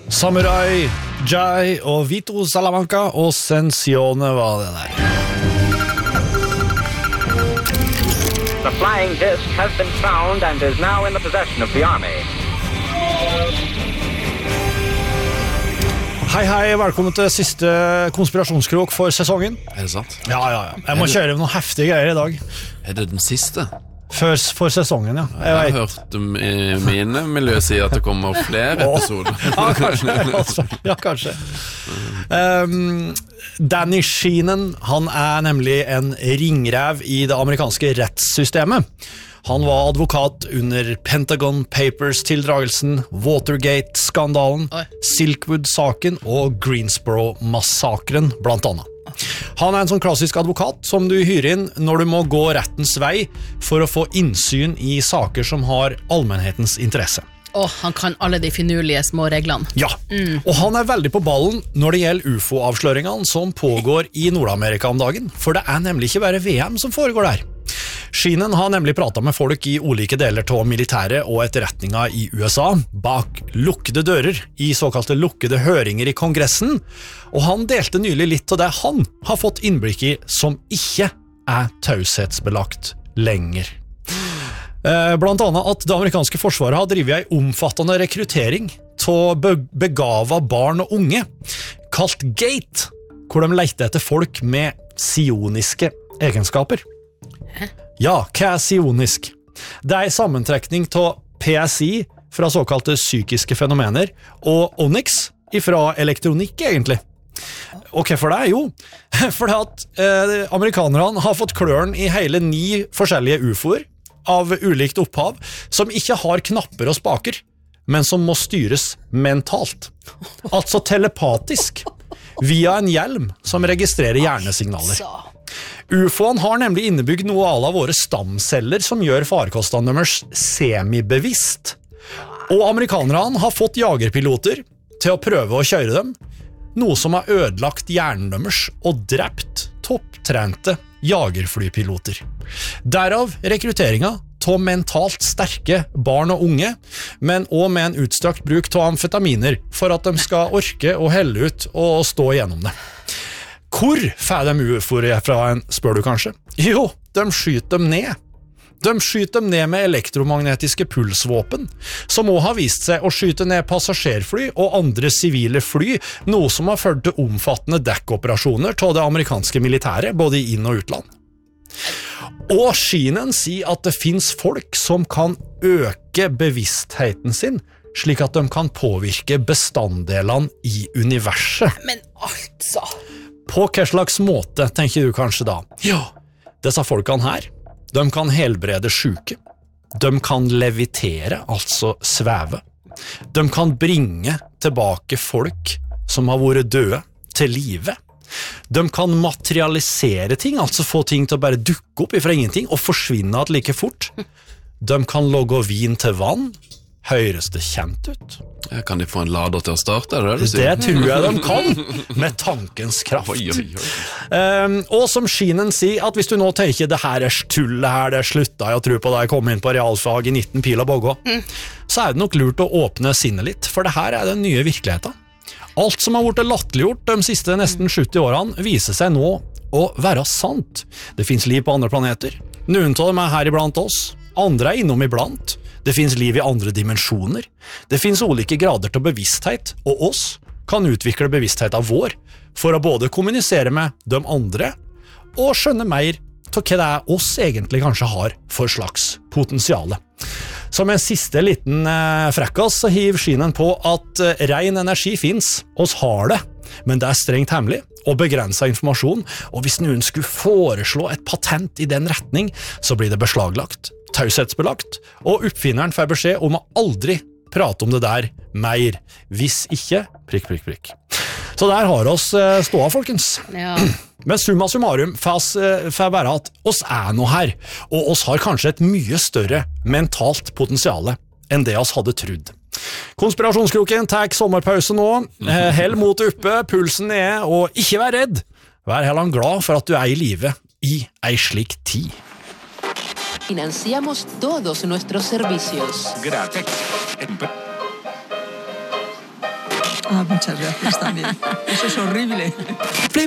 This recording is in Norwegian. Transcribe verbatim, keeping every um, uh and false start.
Samurai, Jai og Vito Salamanca og Sensione var det der. The flying disc has been found and is now in the possession of the army. Hei, hei, velkommen til siste konspirasjonskrok for sesongen. Er det sant? Ja, ja, ja. Jeg må kjøre noen heftige greier i dag. Er det den siste? For, for sesongen, ja. Jeg, jeg har hørt i mine miljø si at det kommer flere episoder. Ja, kanskje. Altså, ja, kanskje. Um, Danny Sheehan, han er nemlig en ringrev i det amerikanske rettssystemet. Han var advokat under Pentagon Papers-tildragelsen, Watergate-skandalen, Silkwood-saken og Greensboro-massakren, blant annet. Han er en sånn klassisk advokat som du hyrer inn når du må gå rettens vei for å få innsyn i saker som har allmennhetens interesse. Og han kan alle de finurlige små reglene. Ja, mm. og han er veldig på ballen når det gjelder U F O-avsløringene som pågår i Nord-Amerika om dagen, for det er nemlig ikke bare V M som foregår der. Sheehan har nemlig pratet med folk i ulike deler av militæret og etterretninger i U S A, bak lukkede dører i såkalte lukkede høringer i Kongressen, og han delte nylig litt av det han har fått innblikk i som ikke er taushetsbelagt lenger. Blant annet at det amerikanske forsvaret har drivet en omfattende rekruttering til begava barn og unge, kalt GATE, hvor de leter etter folk med sioniske egenskaper. Ja, hva er sionisk? Det er en sammentrekning av P S I fra såkalte psykiske fenomener og Onyx fra elektronikk egentlig. Og hvorfor det? Jo, fordi at eh, amerikanerne har fått kløren i hele ni forskjellige U F O-er av ulikt opphav som ikke har knapper og spaker, men som må styres mentalt. Altså telepatisk, via en hjelm som registrerer hjernesignaler. U F O-en har nemlig innebygd noe av våre stamceller som gjør farkostene deres semibevisst. Og amerikanerne har fått jagerpiloter til å prøve å kjøre dem, noe som har ødelagt hjernen deres og drept topptrente jagerflypiloter. Derav rekrutteringen til mentalt sterke barn og unge, men også med en utstrakt bruk av amfetaminer for at de skal orke å helle ut og stå igjennom det. Hvor får de U F O-er fra en, spør du kanskje? Jo, de skyter dem ned. De skyter dem ned med elektromagnetiske pulsvåpen, som også har vist seg å skyte ned passasjerfly og andre sivile fly, noe som har ført til omfattende dekkoperasjoner til det amerikanske militæret, både i inn- og utland. Og Sheehan sier at det finnes folk som kan øke bevisstheten sin, slik at de kan påvirke bestanddelene i universet. Men altså... På hva slags måte, tenker du kanskje da? Ja, disse folkene her, de kan helbrede syke. De kan levitere, altså sveve. De kan bringe tilbake folk som har vært døde til live. De kan materialisere ting, altså få ting til å bare dukke opp ifra ingenting og forsvinne at like fort. De kan logge vin til vann. Høres det kjent ut? Ja, kan de få en lader til å starte? Er det, det, det tror jeg de kan, med tankens kraft. Oi, oi, oi. Um, og som Sheehan sier, at hvis du nå tenker det her er tullet her, det slutta jeg å tro på da jeg kom inn på realfag i nitten pil og bogå, mm. så er det nok lurt å åpne sinnet litt, for det her er den nye virkeligheten. Alt som har vært latterliggjort de siste nesten sytti årene viser seg nå å være sant. Det finnes liv på andre planeter. Noen av dem er her iblant oss, andre er innom iblant. Det finnes liv i andre dimensjoner. Det finnes ulike grader til bevissthet, og oss kan utvikle bevisstheten vår for å både kommunisere med de andre og skjønne mer til hva det er oss egentlig kanskje har for slags potensiale. Som en siste liten eh, frekkas så hiver Sheehan på at eh, ren energi finnes, oss har det, men det er strengt hemmelig og begrenset informasjon, og hvis noen skulle foreslå et patent i den retning, så blir det beslaglagt, taushetsbelagt, og oppfinneren får beskjed om å aldri prate om det der mer, hvis ikke, prikk, prikk, prikk. Så der har oss eh, ståa, folkens. Ja. Men summa summarum får være at oss er noe her, og oss har kanskje et mye større mentalt potensiale enn det oss hadde trodd. Konspirasjonskroken tar sommerpause nå, hell mot uppe, pulsen nede, og ikke vær redd. Vær heller glad for at du er i live i ei slik tid. Financiamos todos nuestros servicios. Gracias. Ah, muchas gracias también. Eso es horrible.